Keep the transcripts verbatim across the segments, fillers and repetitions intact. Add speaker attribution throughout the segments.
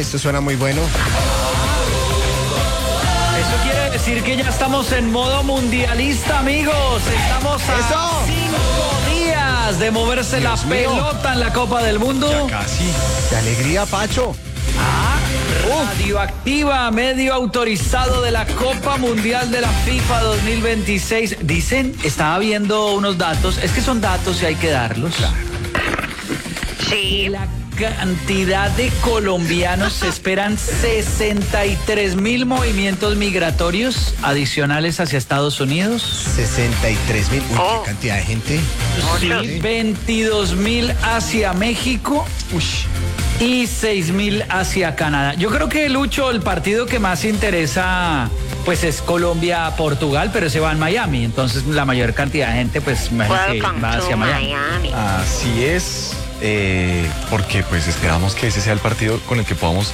Speaker 1: esto suena muy bueno.
Speaker 2: Eso quiere decir que ya estamos en modo mundialista, amigos. Estamos a
Speaker 1: ¡Eso!
Speaker 2: cinco días de moverse
Speaker 1: Dios
Speaker 2: la
Speaker 1: mío.
Speaker 2: pelota en la Copa del Mundo.
Speaker 3: Ya casi.
Speaker 1: ¡Qué alegría, Pacho!
Speaker 2: Radioactiva, medio autorizado de la Copa Mundial de la FIFA dos mil veintiséis. Dicen, estaba viendo unos datos, es que son datos y hay que darlos.
Speaker 4: Sí.
Speaker 2: La cantidad de colombianos, se esperan sesenta y tres mil movimientos migratorios adicionales hacia Estados Unidos.
Speaker 1: sesenta y tres mil. Uy,
Speaker 4: Oh.
Speaker 1: qué cantidad de gente.
Speaker 2: Sí, veintidós mil hacia México. Y seis mil hacia Canadá. Yo creo que, Lucho, el partido que más interesa pues es Colombia-Portugal, pero se va en Miami. Entonces la mayor cantidad de gente pues imagino que
Speaker 4: Welcome
Speaker 2: va
Speaker 4: to
Speaker 2: hacia Miami.
Speaker 4: Miami.
Speaker 3: Así es. Eh, porque pues esperamos que ese sea el partido con el que podamos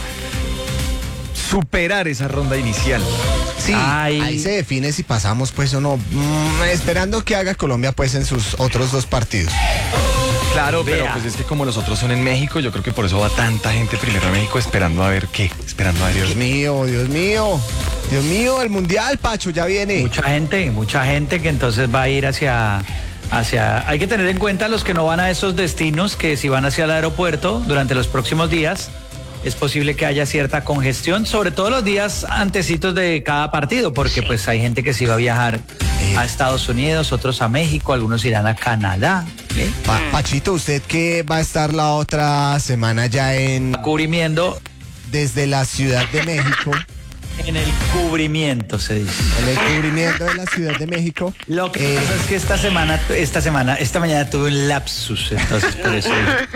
Speaker 3: superar esa ronda inicial.
Speaker 1: Sí,
Speaker 2: Ay.
Speaker 1: ahí se define si pasamos pues o no. Mm, esperando que haga Colombia pues en sus otros dos partidos.
Speaker 3: Claro, pero
Speaker 2: Vea.
Speaker 3: pues es que como los otros son en México, yo creo que por eso va tanta gente primero a México esperando a ver qué, esperando a ver
Speaker 1: Dios
Speaker 3: qué.
Speaker 1: mío, Dios mío. Dios mío, el mundial, Pacho, ya viene.
Speaker 2: Mucha gente, mucha gente que entonces va a ir hacia, hacia... Hay que tener en cuenta los que no van a esos destinos, que si van hacia el aeropuerto durante los próximos días, es posible que haya cierta congestión, sobre todo los días antecitos de cada partido, porque pues hay gente que sí va a viajar a Estados Unidos, otros a México, algunos irán a Canadá. ¿eh?
Speaker 1: Pa- Pachito, usted que va a estar la otra semana ya en
Speaker 2: Cubrimiento,
Speaker 1: desde la Ciudad de México,
Speaker 2: en el cubrimiento se dice.
Speaker 1: en el cubrimiento de la Ciudad de México.
Speaker 2: Lo que
Speaker 1: eh,
Speaker 2: pasa es que esta semana, esta semana, esta mañana tuve un lapsus, entonces por eso.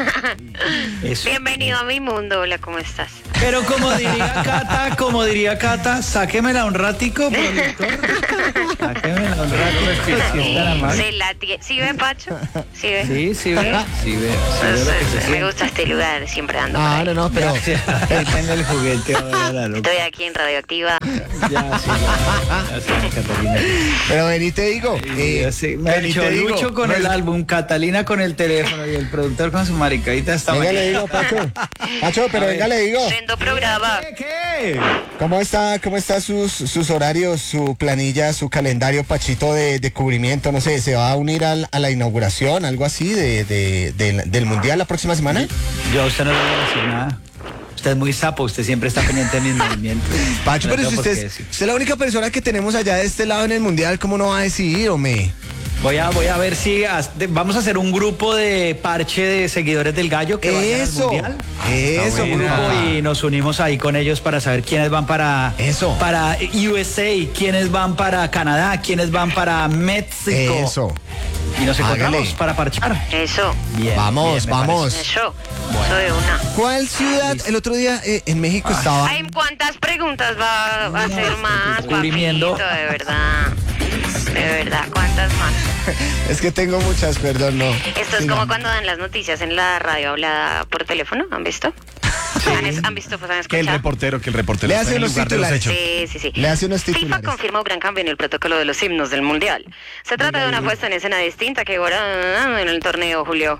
Speaker 2: eso.
Speaker 4: Bienvenido a mi mundo. Hola, ¿cómo estás?
Speaker 2: Pero como diría Cata, como diría Cata, sáquemela un ratico, productor. Sáquemela un ratico. si es tan amable.
Speaker 4: Se la tie- ¿Sí ve, Pacho? ¿Sí ve?
Speaker 2: Sí, sí ve, sí ve, sí ve lo que se
Speaker 4: Entonces, me
Speaker 2: siente.
Speaker 4: gusta este lugar, siempre ando por
Speaker 1: Ah,
Speaker 4: ahí.
Speaker 1: no, no, pero
Speaker 2: Gracias. Ahí tengo el juguete ahora, la loca.
Speaker 4: Estoy aquí en Radioactiva.
Speaker 2: Ya, sí, ya, ya, sí, Catalina.
Speaker 1: pero vení te digo, eh,
Speaker 2: Ya, sí, me ha
Speaker 1: vení,
Speaker 2: dicho
Speaker 1: te digo,
Speaker 2: Lucho con
Speaker 1: no
Speaker 2: el
Speaker 1: es-
Speaker 2: álbum, Catalina con el teléfono y el productor con su maricadita esta
Speaker 1: venga
Speaker 2: mañana.
Speaker 1: le digo, Pacho. Pacho, pero
Speaker 2: A
Speaker 1: venga
Speaker 2: ver.
Speaker 1: le digo.
Speaker 4: Sendo programa.
Speaker 2: ¿Qué?
Speaker 1: ¿Cómo está, cómo está sus, sus horarios, su planilla, su calendario, Pachito, de, de cubrimiento? No sé, ¿se va a unir al- a la inauguración, algo así, de, de- del- del Mundial la próxima semana?
Speaker 2: Yo a usted no le voy a decir nada. Usted es muy sapo, usted siempre está pendiente de mis movimientos.
Speaker 1: Pacho,
Speaker 2: No
Speaker 1: pero
Speaker 2: tengo
Speaker 1: si
Speaker 2: por
Speaker 1: usted,
Speaker 2: qué
Speaker 1: es-
Speaker 2: decir.
Speaker 1: usted es la única persona que tenemos allá de este lado en el Mundial, ¿cómo no va a decidir, hombre?
Speaker 2: Voy a, voy a ver si as- de- vamos a hacer un grupo de parche de seguidores del Gallo que vayan al
Speaker 1: Eso,
Speaker 2: Mundial.
Speaker 1: eso,
Speaker 2: Un grupo y nos unimos ahí con ellos para saber quiénes van para
Speaker 1: Eso.
Speaker 2: para U S A, quiénes van para Canadá, quiénes van para México.
Speaker 1: Eso.
Speaker 2: Y nos encontramos
Speaker 1: Hágale.
Speaker 2: para parchar.
Speaker 4: Eso.
Speaker 2: Bien,
Speaker 1: Vamos,
Speaker 2: bien, me
Speaker 1: vamos.
Speaker 4: Eso. Eso de una.
Speaker 1: ¿Cuál ciudad? El otro día eh, en México estaba.
Speaker 4: Ay, ¿cuántas preguntas va a hacer más,
Speaker 2: Cubrimiento.
Speaker 4: papito? De verdad. De verdad, ¿cuántas más?
Speaker 1: Es que tengo muchas, perdón, no.
Speaker 4: Esto es
Speaker 1: Sí,
Speaker 4: como
Speaker 1: no.
Speaker 4: cuando dan las noticias en la radio hablada por teléfono, ¿han visto? ¿Han, es- ¿Han visto? Pues han
Speaker 3: Que el
Speaker 4: escuchado.
Speaker 3: reportero, que el reportero
Speaker 1: Le
Speaker 3: está
Speaker 1: hace
Speaker 3: en el
Speaker 1: unos
Speaker 3: lugar de los
Speaker 1: titulares.
Speaker 3: hechos.
Speaker 4: Sí, sí, sí.
Speaker 1: Le hace unos
Speaker 4: FIFA
Speaker 1: titulares.
Speaker 4: confirma un gran cambio en el protocolo de los himnos del Mundial. Se trata de una puesta en escena distinta que ahora en el torneo, Julio.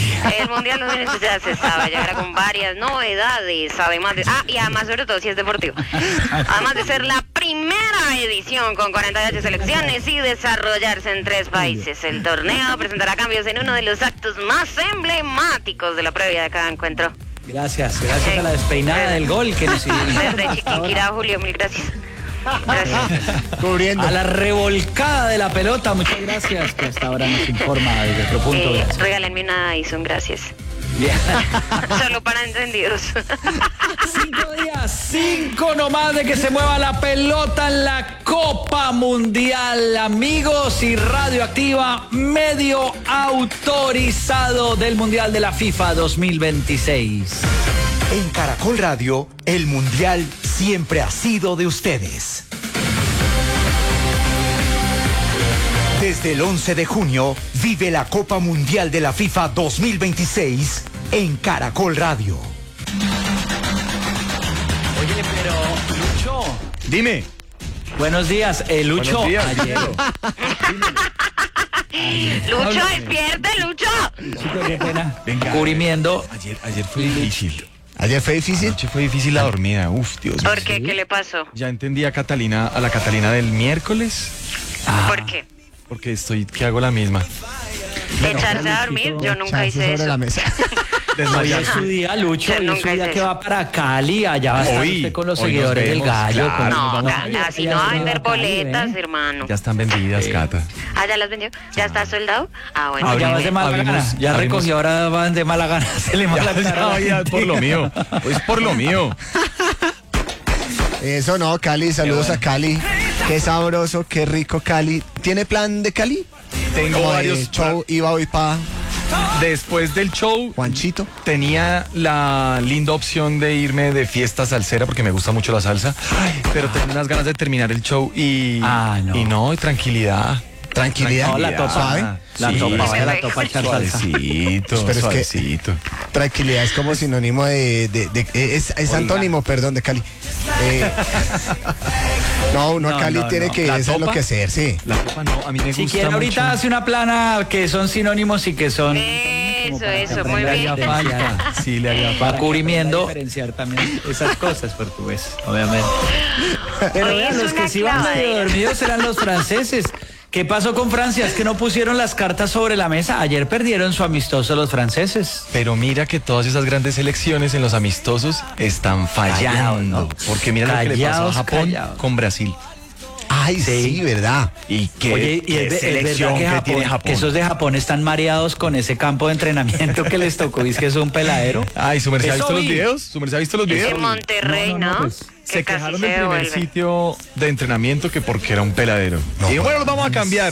Speaker 4: El Mundial dos mil veintisiseis ya se estaba, llegará con varias novedades, además de... Ah, y además sobre todo si es deportivo. Además de ser la primera edición con cuarenta y ocho selecciones y desarrollarse en tres países. El torneo presentará cambios en uno de los actos más emblemáticos de la previa de cada encuentro.
Speaker 2: Gracias, gracias a la despeinada del gol que nos
Speaker 4: Desde Chiquinquirá, Julio, mil gracias. Gracias.
Speaker 1: Cubriendo.
Speaker 2: a la revolcada de la pelota, muchas gracias, que hasta ahora nos informa desde otro punto.
Speaker 4: Eh,
Speaker 2: Gracias.
Speaker 4: regálenme una Ison, gracias.
Speaker 2: Bien.
Speaker 4: Solo para entendidos.
Speaker 2: Cinco días, cinco nomás de que se mueva la pelota en la Copa Mundial, amigos, y Radioactiva, medio autorizado del Mundial de la FIFA dos mil veintiséis.
Speaker 5: En Caracol Radio, el Mundial siempre ha sido de ustedes. Desde el once de junio, vive la Copa Mundial de la FIFA dos mil veintiséis en Caracol Radio.
Speaker 2: Oye, pero Lucho,
Speaker 3: Dime.
Speaker 2: buenos días, eh, Lucho.
Speaker 3: Buenos días.
Speaker 2: Ayer,
Speaker 4: Lucho, despierte, Lucho.
Speaker 2: Luchito, qué pena.
Speaker 3: Venga.
Speaker 2: Cubrimiento.
Speaker 3: Ayer, ayer fue difícil.
Speaker 1: Ayer fue difícil.
Speaker 3: Anoche fue difícil la dormida. Uf, Dios mío.
Speaker 4: ¿Por qué? ¿Qué le pasó?
Speaker 3: Ya entendí a Catalina, a la Catalina del miércoles.
Speaker 4: ¿Por qué?
Speaker 3: Porque estoy que hago la misma.
Speaker 4: ¿Echarse a dormir? Yo nunca
Speaker 1: Echarse
Speaker 4: hice
Speaker 1: sobre
Speaker 4: eso.
Speaker 1: la mesa.
Speaker 2: Hoy
Speaker 3: Desmayar.
Speaker 2: es su día, Lucho,
Speaker 4: Yo
Speaker 2: hoy es su
Speaker 4: nunca
Speaker 2: día
Speaker 4: hice
Speaker 2: que
Speaker 4: eso.
Speaker 2: va para Cali, allá va a estar
Speaker 3: Hoy,
Speaker 2: usted con los
Speaker 3: hoy nos
Speaker 2: seguidores del
Speaker 3: vemos,
Speaker 2: gallo.
Speaker 3: claro.
Speaker 2: con-
Speaker 4: No,
Speaker 2: vamos a-
Speaker 4: Cata, si
Speaker 2: ya
Speaker 4: no va a
Speaker 2: se
Speaker 4: vender
Speaker 2: a Cali,
Speaker 4: boletas,
Speaker 2: ¿eh?
Speaker 4: hermano.
Speaker 3: Ya están vendidas,
Speaker 2: Sí.
Speaker 3: Cata.
Speaker 4: Ah, ¿ya las vendió? ¿Ya está soldado? Ah, bueno.
Speaker 2: Ah, ya vas de mala
Speaker 3: abrimos-
Speaker 2: gana, ya
Speaker 3: abrimos-
Speaker 2: recogió, ahora van de mala gana, se le mala
Speaker 3: Ya,
Speaker 2: cara.
Speaker 3: ya, por lo mío. Pues por lo mío.
Speaker 1: Eso no, Cali, saludos
Speaker 2: Qué
Speaker 1: a Cali. Qué sabroso, qué rico Cali. ¿Tiene plan de Cali?
Speaker 3: Tengo
Speaker 1: Como de
Speaker 3: varios
Speaker 1: show, iba hoy para
Speaker 3: Después del show,
Speaker 1: Juanchito.
Speaker 3: tenía la linda opción de irme de fiesta salsera porque me gusta mucho la salsa, pero tengo unas ganas de terminar el show y
Speaker 2: Ah, no.
Speaker 3: y no, y tranquilidad.
Speaker 1: Tranquilidad.
Speaker 2: No, la topa,
Speaker 1: ¿Sabe?
Speaker 2: La
Speaker 3: Sí.
Speaker 2: topa, vaya la
Speaker 4: Sí.
Speaker 2: topa a echar salsa.
Speaker 3: Suavecito,
Speaker 1: Pero es que-
Speaker 3: suavecito.
Speaker 1: Tranquilidad es como sinónimo de... de- de- eh, es, es antónimo, perdón, de Cali. Eh, no, uno
Speaker 2: No,
Speaker 1: a Cali
Speaker 2: no,
Speaker 1: tiene
Speaker 2: no.
Speaker 1: que
Speaker 3: ¿La
Speaker 1: hacer lo
Speaker 3: topa?
Speaker 1: que hacer, sí.
Speaker 3: La copa no, a mí me gusta
Speaker 2: Si quiere ahorita
Speaker 3: mucho.
Speaker 2: hace una plana que son sinónimos y que son
Speaker 4: Eso,
Speaker 2: para que
Speaker 4: eso, muy
Speaker 2: aprenda a
Speaker 4: bien.
Speaker 2: diferenciar.
Speaker 3: Sí, le haría
Speaker 2: Va
Speaker 3: falta.
Speaker 2: cubrimiendo diferenciar también esas cosas portugués, obviamente. Pero
Speaker 4: Oye,
Speaker 2: vean,
Speaker 4: es
Speaker 2: los
Speaker 4: una
Speaker 2: que sí van medio
Speaker 4: clavadera.
Speaker 2: dormidos eran los franceses. ¿Qué pasó con Francia? Es que no pusieron las cartas sobre la mesa. Ayer perdieron su amistoso los franceses.
Speaker 3: Pero mira que todas esas grandes selecciones en los amistosos están fallando.
Speaker 2: Callados, ¿no?
Speaker 3: Porque mira lo que le pasó a
Speaker 2: Callados,
Speaker 3: Japón
Speaker 2: callados.
Speaker 3: con Brasil.
Speaker 1: Ay, sí, ¿verdad?
Speaker 3: Y qué,
Speaker 2: Oye, y
Speaker 3: qué
Speaker 2: es, ve- es
Speaker 3: selección
Speaker 2: verdad que,
Speaker 3: que
Speaker 2: Japón,
Speaker 3: tiene Japón.
Speaker 2: que esos de Japón están mareados con ese campo de entrenamiento que les tocó, y es que es un peladero.
Speaker 3: Ay, ¿su merced ha
Speaker 2: Eso
Speaker 3: visto los
Speaker 2: vi.
Speaker 3: videos? ¿Su merced ha visto los videos?
Speaker 4: En Monterrey,
Speaker 2: No, no,
Speaker 4: ¿no?
Speaker 2: no, pues,
Speaker 4: Que
Speaker 3: Se
Speaker 4: casi
Speaker 3: quejaron
Speaker 4: se
Speaker 3: del primer
Speaker 4: devuelve.
Speaker 3: sitio de entrenamiento que porque era un peladero.
Speaker 1: No,
Speaker 3: y bueno,
Speaker 1: pues,
Speaker 3: los vamos a cambiar.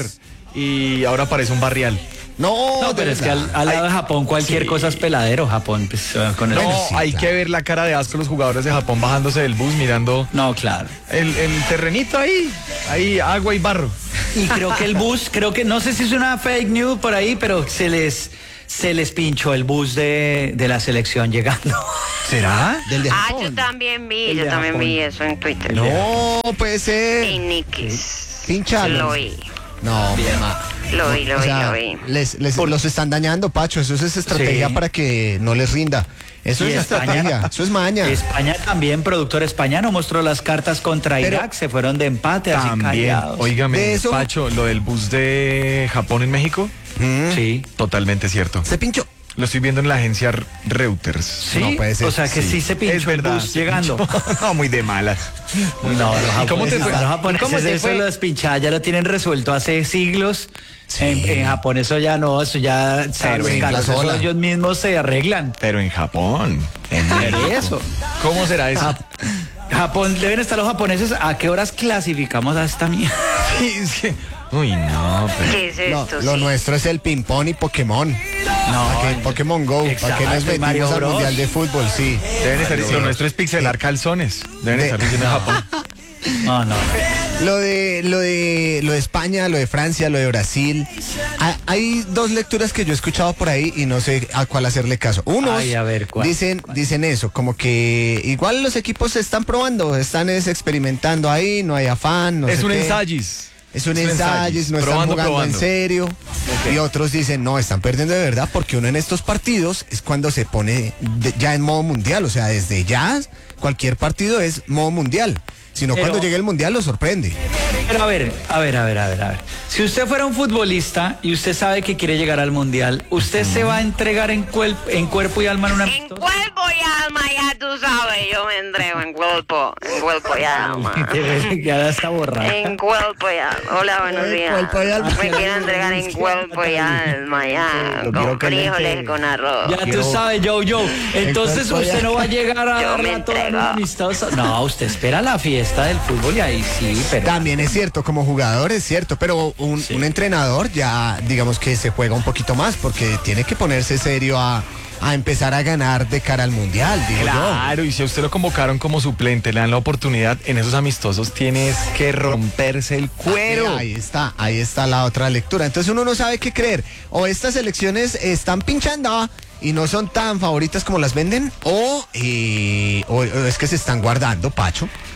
Speaker 3: Y ahora parece un barrial.
Speaker 1: No,
Speaker 2: No,
Speaker 1: de
Speaker 2: pero es que
Speaker 1: verdad.
Speaker 2: al, al lado de Japón cualquier
Speaker 3: Sí.
Speaker 2: cosa es peladero, Japón. Pues, eh, con el-
Speaker 3: No,
Speaker 1: Bueno, sí,
Speaker 3: hay
Speaker 1: claro.
Speaker 3: que ver la cara de asco los jugadores de Japón bajándose del bus mirando
Speaker 2: No, claro.
Speaker 3: el, el terrenito ahí, ahí agua y barro.
Speaker 2: Y creo que el bus, creo que, no sé si es una fake news por ahí, pero se les, se les pinchó el bus de, de la selección llegando.
Speaker 3: ¿Será?
Speaker 1: Del de
Speaker 4: Ah, yo
Speaker 1: Japón.
Speaker 4: también vi,
Speaker 2: El
Speaker 4: yo
Speaker 2: de
Speaker 4: también
Speaker 2: Japón.
Speaker 4: vi eso en Twitter.
Speaker 1: No, puede ser.
Speaker 4: En Nikis.
Speaker 1: Pinchalos.
Speaker 4: Lo vi,
Speaker 1: No, ma.
Speaker 4: lo vi, lo
Speaker 1: O
Speaker 4: vi,
Speaker 1: sea,
Speaker 4: lo vi.
Speaker 1: les, les- los están dañando, Pacho. Eso es estrategia
Speaker 2: Sí.
Speaker 1: para que no les rinda. Eso
Speaker 2: Y
Speaker 1: es estrategia. Eso es maña.
Speaker 2: España también, productor español, mostró las cartas contra
Speaker 1: Pero-
Speaker 2: Irak, se fueron de empate, así
Speaker 3: También.
Speaker 2: callados.
Speaker 3: Óigame,
Speaker 1: De eso-
Speaker 3: Pacho, lo del bus de Japón en México,
Speaker 1: Mm.
Speaker 2: Sí.
Speaker 3: totalmente cierto.
Speaker 1: Se pinchó.
Speaker 3: Lo estoy viendo en la agencia Reuters.
Speaker 2: Sí,
Speaker 1: No puede ser.
Speaker 2: o sea que sí, se pinchó
Speaker 3: Es verdad.
Speaker 2: el bus llegando.
Speaker 3: No, muy de malas.
Speaker 2: No, los
Speaker 3: ¿Y cómo te
Speaker 2: japoneses,
Speaker 3: fue?
Speaker 2: los
Speaker 3: ¿Y
Speaker 2: japoneses
Speaker 3: cómo te
Speaker 2: eso
Speaker 3: fue?
Speaker 2: lo despinchadas ya lo tienen resuelto hace siglos. En, en Japón eso ya no, eso ya
Speaker 1: Pero
Speaker 2: los
Speaker 1: en
Speaker 2: carros,
Speaker 1: la
Speaker 2: eso
Speaker 1: sola.
Speaker 2: ellos mismos se arreglan.
Speaker 3: Pero en Japón. En
Speaker 2: Pero
Speaker 3: México.
Speaker 2: eso.
Speaker 3: ¿Cómo será eso?
Speaker 2: Jap- Japón, deben estar los japoneses. ¿A qué horas clasificamos a esta mierda?
Speaker 3: Sí, es que- Uy, no, pero...
Speaker 4: ¿Qué es
Speaker 1: No,
Speaker 4: esto?
Speaker 1: lo
Speaker 4: sí?
Speaker 1: nuestro es el ping-pong y Pokémon.
Speaker 2: No,
Speaker 1: ¿Para qué? Pokémon Go. ¿Para qué
Speaker 2: Exacto,
Speaker 1: nos
Speaker 2: y Mario
Speaker 1: metimos al
Speaker 2: Bros.
Speaker 1: Mundial de Fútbol? Sí.
Speaker 3: Deben estar diciendo, lo nuestro es pixelar calzones. Deben
Speaker 1: De-
Speaker 3: estar diciendo en Japón.
Speaker 2: no, no.
Speaker 1: Lo de, lo de, lo de España, lo de Francia, lo de Brasil. Ha- Hay dos lecturas que yo he escuchado por ahí y no sé a cuál hacerle caso. Unos
Speaker 2: Ay, a ver, ¿cuál?
Speaker 1: dicen, dicen eso, como que igual los equipos se están probando, están es, experimentando ahí, no hay afán, no
Speaker 3: Es
Speaker 1: sé
Speaker 3: un
Speaker 1: qué.
Speaker 3: ensayis.
Speaker 1: Es un ensayo, no están
Speaker 3: Probando,
Speaker 1: jugando
Speaker 3: probando.
Speaker 1: en serio. Y otros dicen, no, están perdiendo de verdad porque uno en estos partidos es cuando se pone de- ya en modo mundial. O sea, desde ya cualquier partido es modo mundial. Sino
Speaker 2: Pero-
Speaker 1: cuando llegue el mundial lo sorprende.
Speaker 2: Pero a ver, a ver, a ver, a ver, a ver. Si usted fuera un futbolista y usted sabe que quiere llegar al mundial, ¿usted se va a entregar en, cuel- en cuerpo y alma en una
Speaker 4: En
Speaker 2: amistosa?
Speaker 4: cuerpo y alma, ya tú sabes, yo me entrego en cuerpo, en cuerpo y alma.
Speaker 2: Que ahora está borrada.
Speaker 4: En cuerpo y alma. Hola, buenos
Speaker 1: En
Speaker 4: días.
Speaker 1: cuerpo y alma.
Speaker 4: Me quiero entregar en cuerpo y alma, ya.
Speaker 1: Lo
Speaker 4: Con
Speaker 1: quiero caliente.
Speaker 4: frijoles, con arroz.
Speaker 2: Ya tú sabes, yo, yo. Entonces
Speaker 1: cuerpo y
Speaker 2: usted no va a llegar a
Speaker 4: Yo
Speaker 2: dar
Speaker 4: me
Speaker 2: rato en
Speaker 4: entrego.
Speaker 2: una amistosa. No, usted espera la fiesta del fútbol y ahí sí, pero...
Speaker 1: También es cierto, como jugador es cierto, pero un, un entrenador ya digamos que se juega un poquito más porque tiene que ponerse serio a, a empezar a ganar de cara al mundial, digo yo.
Speaker 3: Claro, y si a usted lo convocaron como suplente, le dan la oportunidad, en esos amistosos tienes que romperse el cuero.
Speaker 1: Ahí está, ahí está la otra lectura. Entonces uno no sabe qué creer. O estas elecciones están pinchando y no son tan favoritas como las venden, o, eh, o, o es que se están guardando, Pacho.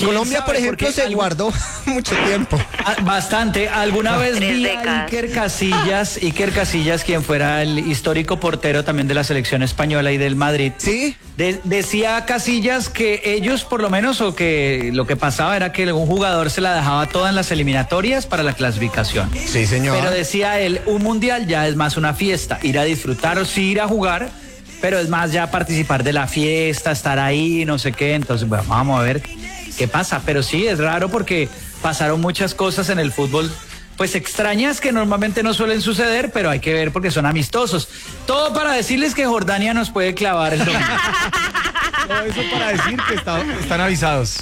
Speaker 1: Colombia,
Speaker 2: sabe?
Speaker 1: por ejemplo,
Speaker 2: Porque
Speaker 1: se
Speaker 2: algún-
Speaker 1: guardó mucho tiempo.
Speaker 2: Ah, Bastante. Alguna vez
Speaker 4: Tres
Speaker 2: vi a
Speaker 4: décadas.
Speaker 2: Iker Casillas, Iker Casillas, quien fuera el histórico portero también de la selección española y del Madrid.
Speaker 1: ¿Sí?
Speaker 2: De- decía Casillas que ellos, por lo menos, o que lo que pasaba era que un jugador se la dejaba toda en las eliminatorias para la clasificación.
Speaker 1: Sí, señor.
Speaker 2: Pero decía él, un mundial ya es más una fiesta, ir a disfrutar o sí ir a jugar, pero es más ya participar de la fiesta, estar ahí, no sé qué. Entonces, bueno, vamos a ver qué pasa. Pero sí, es raro porque pasaron muchas cosas en el fútbol, pues extrañas que normalmente no suelen suceder, pero hay que ver porque son amistosos. Todo para decirles que Jordania nos puede clavar el domingo.
Speaker 3: Todo eso para decir que está- están avisados.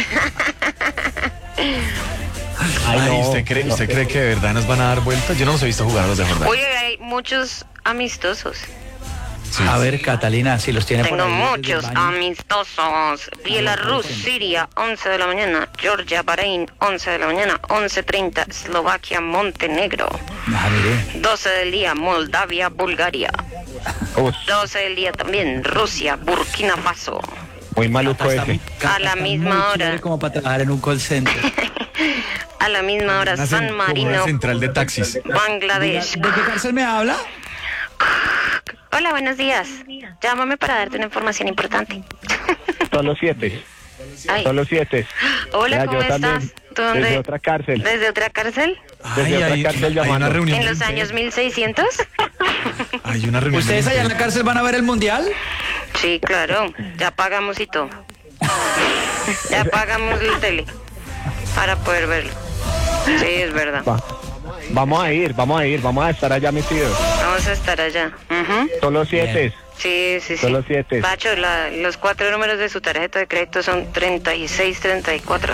Speaker 3: Ay,
Speaker 1: no,
Speaker 3: ¿usted, cree, ¿Usted cree que de verdad nos van a dar vueltas? Yo no los he visto jugar a los de Jordania.
Speaker 4: Oye, hay muchos amistosos.
Speaker 3: Sí.
Speaker 2: A ver, Catalina, si los tiene por
Speaker 4: Tengo
Speaker 2: ahí desde el
Speaker 4: muchos
Speaker 2: baño.
Speaker 4: amistosos. Bielorrus, Siria, once de la mañana. Georgia, Bahrein, once de la mañana. once treinta, Eslovaquia, Montenegro.
Speaker 2: Ah, mire.
Speaker 4: doce del día, Moldavia, Bulgaria. doce del día también, Rusia, Burkina Faso.
Speaker 1: Muy maluco
Speaker 2: Está
Speaker 1: ese.
Speaker 2: muy-
Speaker 4: A la
Speaker 2: está
Speaker 4: misma
Speaker 2: muy
Speaker 4: hora.
Speaker 2: chévere como para trabajar en un call center.
Speaker 4: A la misma hora,
Speaker 3: Una cen-
Speaker 4: San
Speaker 3: como
Speaker 4: Marino,
Speaker 3: una central de taxis.
Speaker 4: Bangladesh.
Speaker 2: ¿De qué cárcel me habla?
Speaker 4: Hola, buenos días. Llámame para darte una información importante.
Speaker 6: Solo siete,
Speaker 4: Ay.
Speaker 6: solo siete.
Speaker 4: Hola,
Speaker 6: Ya,
Speaker 4: ¿cómo
Speaker 6: yo también,
Speaker 4: estás? ¿Tú dónde?
Speaker 6: desde otra cárcel.
Speaker 4: ¿Desde otra cárcel?
Speaker 6: Desde otra
Speaker 3: hay,
Speaker 6: cárcel
Speaker 3: hay una
Speaker 6: llamando.
Speaker 3: reunión.
Speaker 4: ¿En los años mil seiscientos?
Speaker 3: Hay una reunión.
Speaker 2: ¿Ustedes allá en la cárcel van a ver el mundial?
Speaker 4: Sí, claro. Ya pagamos y todo. Ya pagamos el tele para poder verlo. Sí, es verdad.
Speaker 6: Va- Vamos a ir, vamos a ir, vamos a estar allá metidos.
Speaker 4: Vamos a estar allá. Ujú.
Speaker 6: Solo siete.
Speaker 4: Sí, sí, sí.
Speaker 6: Solo siete.
Speaker 4: Pacho, la- los cuatro números de su tarjeta de crédito son treinta y seis treinta y cuatro.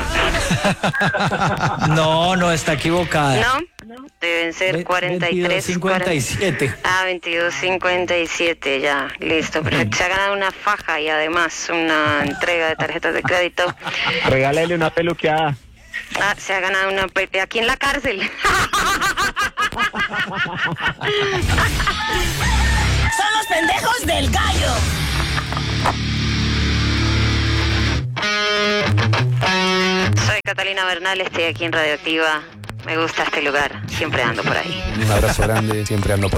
Speaker 2: No, no, está equivocada.
Speaker 4: ¿No? Deben ser
Speaker 2: Ve-
Speaker 4: cuarenta y tres.
Speaker 2: veintidós cincuenta y siete.
Speaker 4: Ah, veintidós cincuenta y siete, ya, listo, perfecto. Se ha ganado una faja y además una entrega de tarjetas de crédito.
Speaker 6: Regálale una peluqueada.
Speaker 4: Ah, se ha ganado una pepe aquí en la cárcel.
Speaker 7: Son los pendejos del gallo.
Speaker 4: Soy Catalina Bernal, estoy aquí en Radioactiva. Me gusta este lugar, siempre ando por ahí.
Speaker 8: Un abrazo grande, siempre ando por